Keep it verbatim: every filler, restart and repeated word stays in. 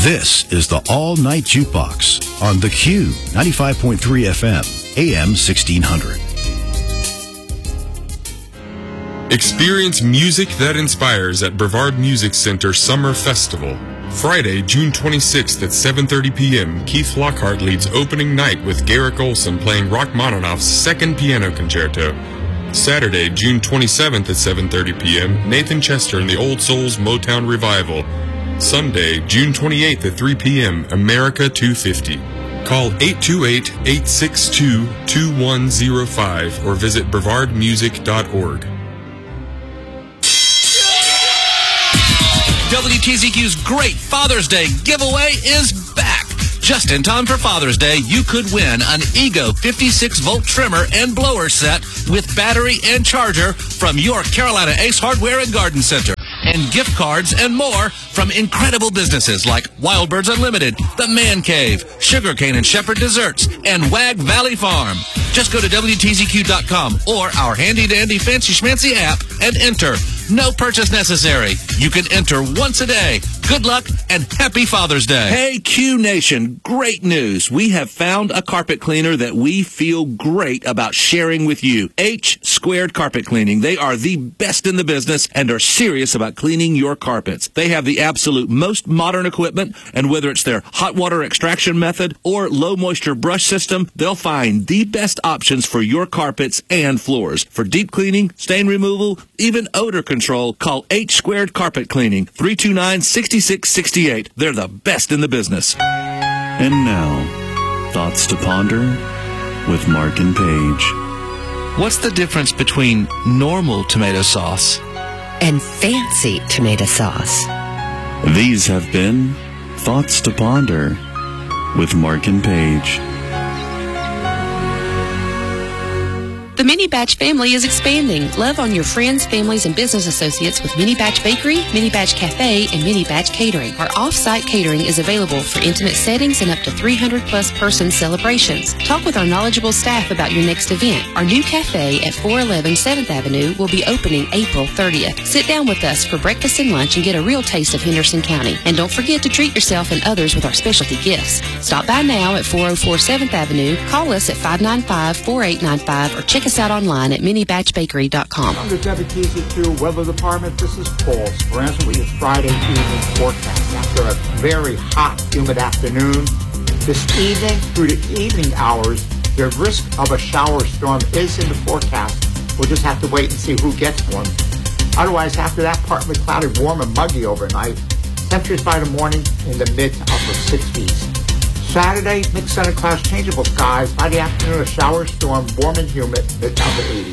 This is the All Night Jukebox on The Q, ninety-five point three F M, A M sixteen hundred. Experience music that inspires at Brevard Music Center Summer Festival. Friday, June twenty-sixth at seven thirty p.m., Keith Lockhart leads opening night with Garrick Olson playing Rachmaninoff's Second Piano Concerto. Saturday, June twenty-seventh at seven thirty p.m., Nathan Chester and the Old Souls Motown Revival. Sunday, June twenty-eighth at three p.m., America two fifty. Call eight two eight, eight six two, two one zero five or visit brevard music dot org. W T Z Q's Great Father's Day giveaway is back. Just in time for Father's Day, you could win an Ego fifty-six volt trimmer and blower set with battery and charger from your Carolina Ace Hardware and Garden Center. And gift cards and more from incredible businesses like Wild Birds Unlimited, The Man Cave, Sugarcane and Shepherd Desserts, and Wag Valley Farm. Just go to W T Z Q dot com or our handy-dandy Fancy Schmancy app and enter. No purchase necessary. You can enter once a day. Good luck and happy Father's Day. Hey, Q Nation, great news. We have found a carpet cleaner that we feel great about sharing with you. H Squared Carpet Cleaning. They are the best in the business and are serious about cleaning your carpets. They have the absolute most modern equipment, and whether it's their hot water extraction method or low moisture brush system, they'll find the best options for your carpets and floors. For deep cleaning, stain removal, even odor control, call H Squared Carpet Cleaning, three two nine, six six six eight. They're the best in the business. And now, Thoughts to Ponder with Mark and Paige. What's the difference between normal tomato sauce and fancy tomato sauce? These have been Thoughts to Ponder with Mark and Paige. The Mini Batch family is expanding. Love on your friends, families, and business associates with Mini Batch Bakery, Mini Batch Cafe, and Mini Batch Catering. Our off-site catering is available for intimate settings and up to three hundred plus person celebrations. Talk with our knowledgeable staff about your next event. Our new cafe at four eleven seventh Avenue will be opening April thirtieth. Sit down with us for breakfast and lunch and get a real taste of Henderson County. And don't forget to treat yourself and others with our specialty gifts. Stop by now at four oh four seventh Avenue, call us at five nine five, four eight nine five, or check us out online at mini batch bakery dot com. From the W T Z Q Weather Department, this is Paul Speranza with your Friday evening forecast. After a very hot, humid afternoon, this evening through the evening hours, the risk of a shower storm is in the forecast. We'll just have to wait and see who gets one. Otherwise, after that, partly cloudy, warm and muggy overnight. Temperatures by the morning in the mid to upper sixties. Saturday, mixed sun and clouds, changeable skies. By the afternoon, a shower storm, warm and humid, mid to upper eighties.